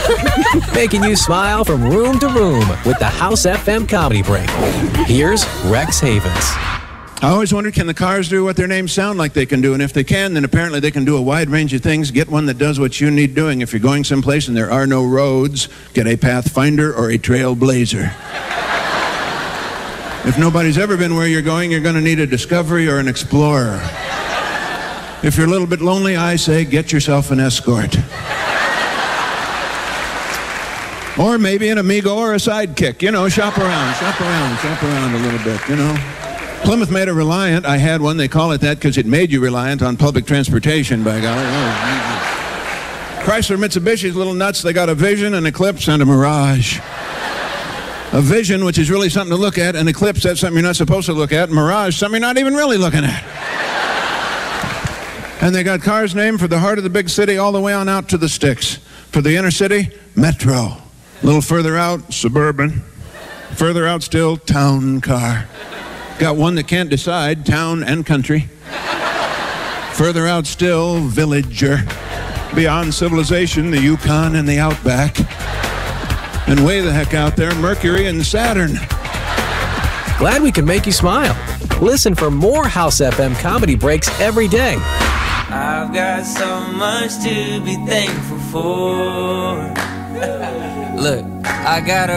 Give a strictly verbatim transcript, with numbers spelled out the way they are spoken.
Making you smile from room to room with the House F M Comedy Break. Here's Rex Havens. I always wondered, can the cars do what their names sound like they can do? And if they can, then apparently they can do a wide range of things. Get one that does what you need doing. If you're going someplace and there are no roads, get a Pathfinder or a Trailblazer. If nobody's ever been where you're going, you're going to need a Discovery or an Explorer. If you're a little bit lonely, I say get yourself an Escort. Or maybe an Amigo or a Sidekick. You know, shop around, shop around, shop around a little bit, you know. Plymouth made a Reliant. I had one. They call it that because it made you reliant on public transportation, by golly. Oh. Chrysler Mitsubishi's little nuts. They got a Vision, an Eclipse, and a Mirage. A Vision, which is really something to look at. An Eclipse, that's something you're not supposed to look at. Mirage, something you're not even really looking at. And they got cars named for the heart of the big city all the way on out to the sticks. For the inner city, Metro. A little further out, Suburban. Further out still, Town Car. Got one that can't decide, Town and Country. Further out still, Villager. Beyond civilization, the Yukon and the Outback. And way the heck out there, Mercury and Saturn. Glad we can make you smile. Listen for more House F M Comedy Breaks every day. I've got so much to be thankful for. Look, I got a